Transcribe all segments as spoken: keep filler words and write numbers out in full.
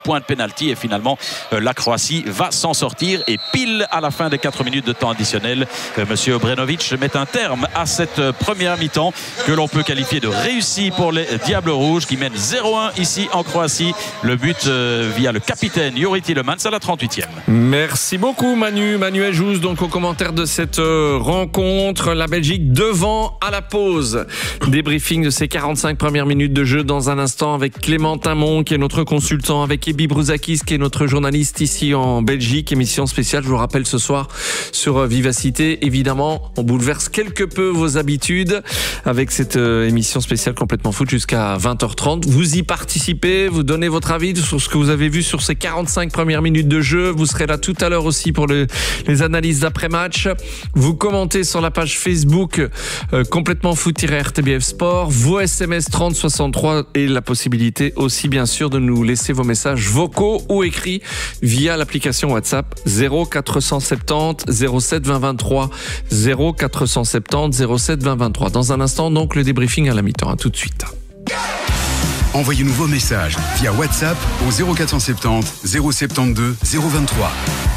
point de pénalty et finalement euh, la Croatie va s'en sortir et pile à la fin des quatre minutes de temps additionnel, euh, Monsieur Obrenovic met un terme à cette euh, première mi-temps que l'on peut qualifier de réussie pour les Diables Rouges qui mènent zéro un ici en Croatie. Le but euh, via le capitaine Juri Tielemans à la trente-huitième. Merci beaucoup Manu, Manuel Jousse donc au commentaire de cette euh, rencontre. La Belgique devant à la pause. Débriefing de ces quarante-cinq premières minutes de jeu dans un instant avec Clément Tamon qui est notre consultant, avec Ebi Brouzakis qui est notre journaliste ici en Belgique. Émission spéciale, je vous rappelle, ce soir sur Vivacité. Évidemment, on bouleverse quelque peu vos habitudes avec cette euh, émission spéciale complètement foot jusqu'à vingt heures trente. Vous y participez, vous donnez votre avis sur ce que vous avez vu sur ces quarante-cinq premières minutes de jeu. Vous serez là tout à l'heure aussi pour le, les analyses d'après-match. Vous commentez sur la page Facebook euh, complètement foot-R T B F Sport. Vos S M S trente soixante-trois et la possibilité aussi bien sûr de nous laisser vos messages vocaux ou écrits via l'application WhatsApp zéro quatre cent soixante-dix zéro sept vingt vingt-trois zéro quatre cent soixante-dix zéro sept vingt vingt-trois. Dans un instant donc le débriefing à la mi-temps. À tout de suite. Envoyez-nous vos messages via WhatsApp au zéro quatre cent soixante-dix zéro soixante-douze zéro vingt-trois.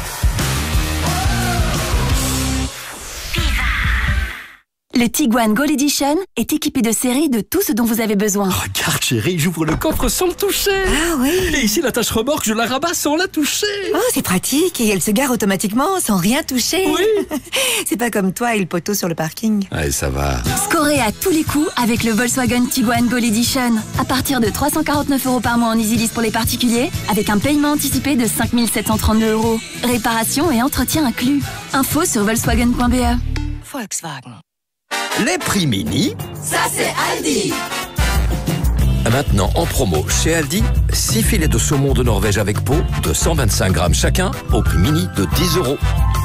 Le Tiguan Gold Edition est équipé de série de tout ce dont vous avez besoin. Regarde chérie, j'ouvre le coffre sans le toucher. Ah oui. Et ici la tâche remorque, je la rabats sans la toucher. Oh, c'est pratique et elle se gare automatiquement sans rien toucher. Oui. C'est pas comme toi et le poteau sur le parking. Allez, ça va. Scorez à tous les coups avec le Volkswagen Tiguan Gold Edition. À partir de trois cent quarante-neuf euros par mois en EasyLease pour les particuliers, avec un paiement anticipé de cinq mille sept cent trente-deux euros. Réparation et entretien inclus. Info sur volkswagen point b e. Volkswagen. Les prix mini, ça c'est Aldi. Maintenant en promo chez Aldi, six filets de saumon de Norvège avec peau de cent vingt-cinq grammes chacun au prix mini de dix euros.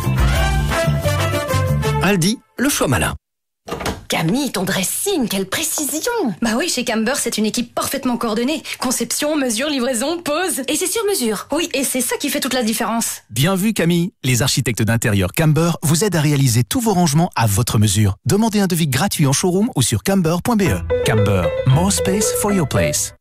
Aldi, le choix malin. Camille, ton dressing, quelle précision! Bah oui, chez Camber, c'est une équipe parfaitement coordonnée. Conception, mesure, livraison, pose. Et c'est sur mesure. Oui, et c'est ça qui fait toute la différence. Bien vu Camille, les architectes d'intérieur Camber vous aident à réaliser tous vos rangements à votre mesure. Demandez un devis gratuit en showroom ou sur camber point b e. Camber, more space for your place.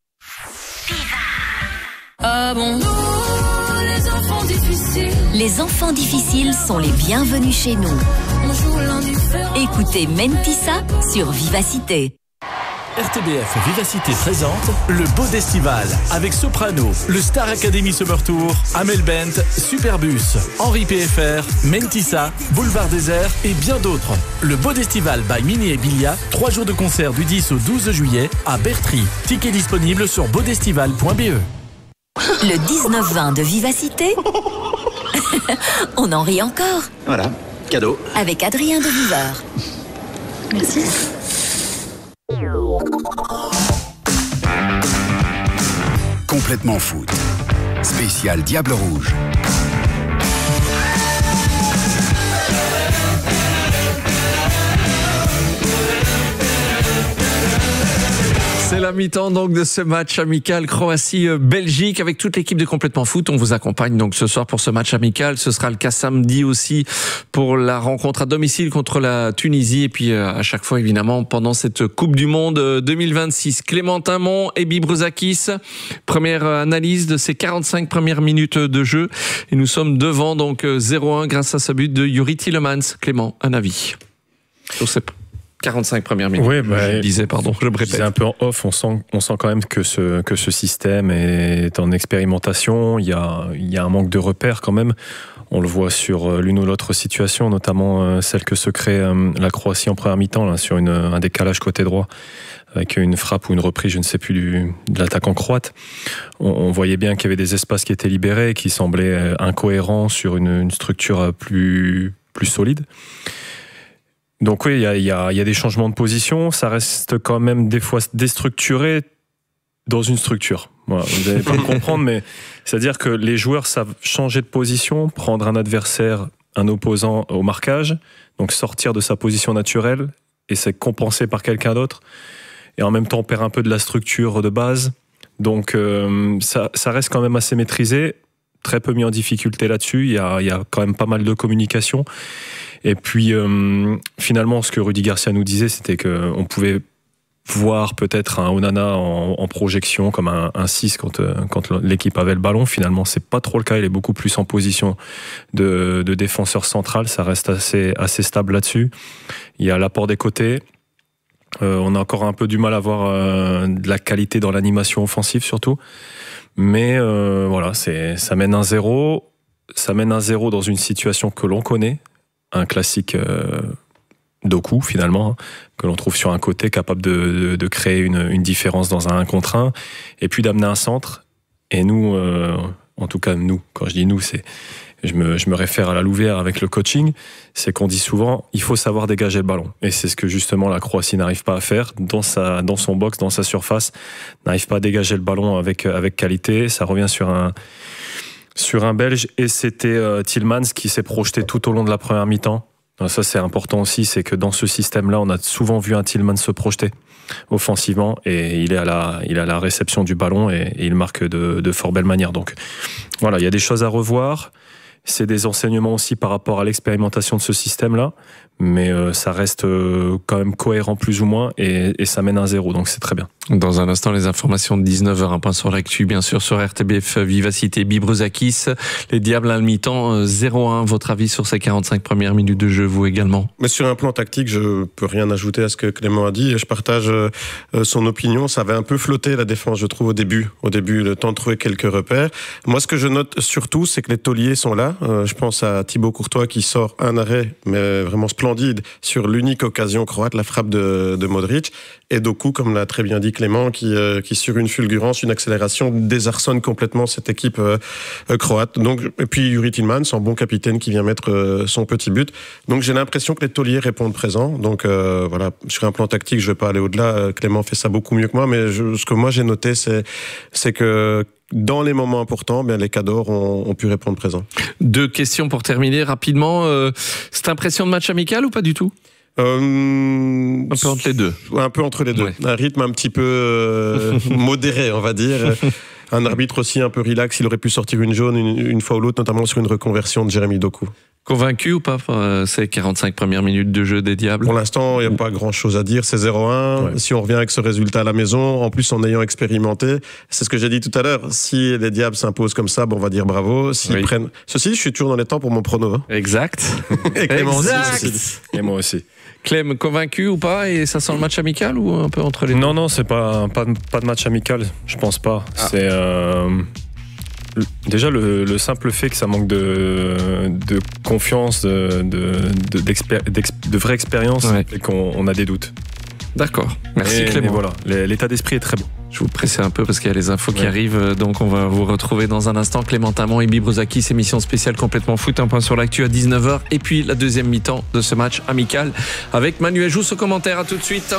Ah bon? Les enfants difficiles. Les enfants difficiles sont les bienvenus chez nous. On joue l'indifférent. Écoutez Mentissa sur Vivacité. R T B F Vivacité présente le Beau d'Estival avec Soprano, le Star Academy Summer Tour, Amel Bent, Superbus, Henri P F R, Mentissa, Boulevard Désert et bien d'autres. Le Beau d'Estival by Mini et Bilia, trois jours de concert du dix au douze juillet à Bertry. Tickets disponibles sur beaudestival point b e. Le dix-neuf vingt de Vivacité. On en rit encore. Voilà, cadeau. Avec Adrien de Viveur. Merci. Complètement foot. Spécial Diable Rouge. C'est la mi-temps donc de ce match amical Croatie-Belgique avec toute l'équipe de Complètement Foot. On vous accompagne donc ce soir pour ce match amical. Ce sera le cas samedi aussi pour la rencontre à domicile contre la Tunisie. Et puis à chaque fois évidemment pendant cette Coupe du Monde deux mille vingt-six. Clément Tamon, Ebi Brouzakis. Première analyse de ces quarante-cinq premières minutes de jeu. Et nous sommes devant donc zéro un grâce à ce but de Juri Tielemans. Clément, un avis sur ces quarante-cinq premières minutes. Oui, bah, je disais, pardon, je me répète. C'est un peu en off, on sent, on sent quand même que ce, que ce système est en expérimentation. Il y a, il y a un manque de repères quand même. On le voit sur l'une ou l'autre situation, notamment celle que se crée la Croatie en première mi-temps, là, sur une, un décalage côté droit, avec une frappe ou une reprise, je ne sais plus, du, de l'attaquant croate. On, on voyait bien qu'il y avait des espaces qui étaient libérés, qui semblaient incohérents sur une, une structure plus, plus solide. Donc oui, il y a, y, a, y a des changements de position, ça reste quand même des fois déstructuré dans une structure. Voilà, vous allez pas me comprendre, mais c'est-à-dire que les joueurs savent changer de position, prendre un adversaire, un opposant au marquage, donc sortir de sa position naturelle et c'est compensé par quelqu'un d'autre. Et en même temps, on perd un peu de la structure de base. Donc euh, ça, ça reste quand même assez maîtrisé, très peu mis en difficulté là-dessus. Il y a, il y a quand même pas mal de communication. Et puis, euh, finalement, ce que Rudy Garcia nous disait, c'était qu'on pouvait voir peut-être un Onana en, en projection comme un, un six quand, euh, quand l'équipe avait le ballon. Finalement, c'est pas trop le cas. Il est beaucoup plus en position de, de défenseur central. Ça reste assez, assez stable là-dessus. Il y a l'apport des côtés. Euh, on a encore un peu du mal à voir euh, de la qualité dans l'animation offensive surtout. Mais euh, voilà, c'est, ça mène un zéro. Ça mène un zéro dans une situation que l'on connaît. Un classique euh, Doku finalement, hein, que l'on trouve sur un côté, capable de, de, de créer une, une différence dans un un contre un, et puis d'amener un centre. Et nous, euh, en tout cas nous, quand je dis nous, c'est, je me, je me réfère à la Louvière avec le coaching, c'est qu'on dit souvent, il faut savoir dégager le ballon. Et c'est ce que justement la Croatie n'arrive pas à faire dans, sa, dans son box, dans sa surface, n'arrive pas à dégager le ballon avec, avec qualité. Ça revient sur un, sur un Belge, et c'était euh, Tielemans qui s'est projeté tout au long de la première mi-temps. Ça, c'est important aussi, c'est que dans ce système-là, on a souvent vu un Tielemans se projeter offensivement, et il est à la, il est à la réception du ballon, et, et il marque de, de fort belle manière. Donc voilà, il y a des choses à revoir. C'est des enseignements aussi par rapport à l'expérimentation de ce système-là, mais euh, ça reste euh, quand même cohérent plus ou moins, et, et ça mène à un zéro, donc c'est très bien. Dans un instant, les informations de dix-neuf heures, un point sur l'actu, bien sûr, sur R T B F Vivacité. Bibruzakis, les Diables à la mi-temps, zéro un. Votre avis sur ces quarante-cinq premières minutes de jeu, vous également? Mais sur un plan tactique, je peux rien ajouter à ce que Clément a dit. Je partage son opinion. Ça avait un peu flotté la défense, je trouve, au début. Au début, le temps de trouver quelques repères. Moi, ce que je note surtout, c'est que les tauliers sont là. Je pense à Thibaut Courtois qui sort un arrêt, mais vraiment splendide, sur l'unique occasion croate, la frappe de, de Modric. Et Doku, comme l'a très bien dit Clément, qui, euh, qui sur une fulgurance, une accélération, désarçonne complètement cette équipe euh, croate. Donc, et puis Yuri Tielemans, un bon capitaine qui vient mettre euh, son petit but. Donc j'ai l'impression que les tauliers répondent présents. Donc euh, voilà, sur un plan tactique, je ne vais pas aller au-delà. Clément fait ça beaucoup mieux que moi, mais je, ce que moi j'ai noté, c'est, c'est que dans les moments importants, bien, les Cadors ont, ont pu répondre présents. Deux questions pour terminer rapidement. Euh, cette impression de match amical ou pas du tout? Euh, un peu entre les deux. Un peu entre les deux. Ouais. Un rythme un petit peu euh, modéré, on va dire. Un arbitre aussi un peu relax. Il aurait pu sortir une jaune une, une fois ou l'autre, notamment sur une reconversion de Jérémy Doku. Convaincu ou pas euh, ces quarante-cinq premières minutes de jeu des Diables? Pour l'instant, il n'y a pas grand-chose à dire. C'est zéro un. Ouais. Si on revient avec ce résultat à la maison, en plus en ayant expérimenté, c'est ce que j'ai dit tout à l'heure. Si les Diables s'imposent comme ça, bon, on va dire bravo. S'ils oui. prennent... Ceci, je suis toujours dans les temps pour mon prono. Hein. Exact. Et Clément exact. aussi. Et moi aussi. Clem, convaincu ou pas? Et ça sent le match amical ou un peu entre les deux? Non, non, c'est pas, pas, pas de match amical. Je pense pas. Ah. C'est... Euh... Déjà, le, le simple fait que ça manque de, de confiance, de, de, de, de vraie expérience, ouais. et qu'on on a des doutes. D'accord. Merci et, Clément. Et voilà, l'état d'esprit est très bon. Je vous pressais un peu parce qu'il y a les infos ouais. qui arrivent, donc on va vous retrouver dans un instant. Clément Tamon et Bibruzakis, émission spéciale complètement foot, un point sur l'actu à dix-neuf heures, et puis la deuxième mi-temps de ce match amical avec Manuel Jousse au commentaire. À tout de suite.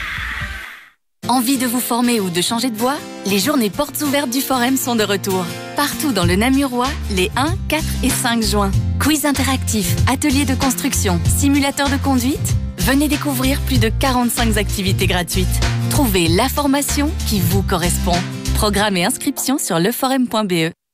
Envie de vous former ou de changer de voie? Les journées portes ouvertes du Forum sont de retour. Partout dans le Namurois, les un, quatre et cinq juin. Quiz interactif, ateliers de construction, simulateur de conduite. Venez découvrir plus de quarante-cinq activités gratuites. Trouvez la formation qui vous correspond. Programme et inscription sur leforum point b e.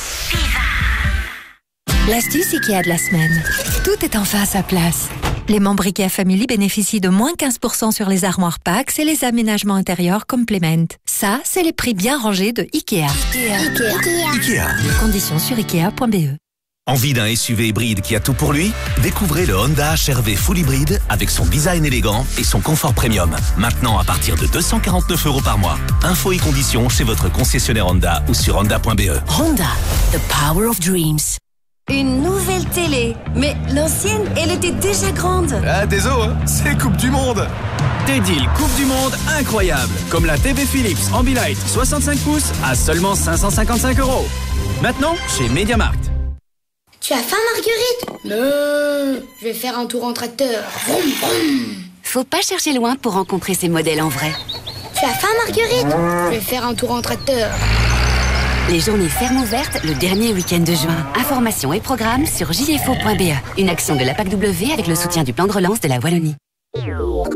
L'astuce Ikea de la semaine. Tout est enfin à sa place. Les membres Ikea Family bénéficient de moins quinze pour cent sur les armoires Pax et les aménagements intérieurs Complement. Ça, c'est les prix bien rangés de Ikea. Ikea. Ikea. Ikea. Conditions sur ikea point b e. Envie d'un S U V hybride qui a tout pour lui? Découvrez le Honda H R V Full Hybride avec son design élégant et son confort premium. Maintenant à partir de deux cent quarante-neuf euros par mois. Infos et conditions chez votre concessionnaire Honda ou sur honda point b e. Honda, the power of dreams. Une nouvelle télé. Mais l'ancienne, elle était déjà grande. Ah, désolé, hein, c'est Coupe du Monde. Des deals Coupe du Monde incroyables. Comme la T V Philips Ambilight soixante-cinq pouces à seulement cinq cent cinquante-cinq euros. Maintenant, chez MediaMarkt. Tu as faim, Marguerite? Non, je vais faire un tour en tracteur. Vroom, vroom. Faut pas chercher loin pour rencontrer ces modèles en vrai. Tu as faim, Marguerite? Je vais faire un tour en tracteur. Les journées fermes ouvertes le dernier week-end de juin. Informations et programmes sur j f o point b e. Une action de la P A C W avec le soutien du plan de relance de la Wallonie.